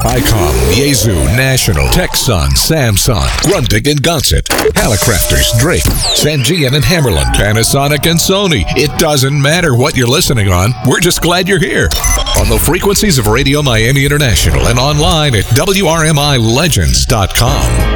ICOM, Yaesu, National, Texan, Samsung, Grundig and Gonset, Hallicrafters, Drake, Sangean and Hammerland, Panasonic and Sony. It doesn't matter what you're listening on. We're just glad you're here. On the frequencies of Radio Miami International and online at WRMILegends.com.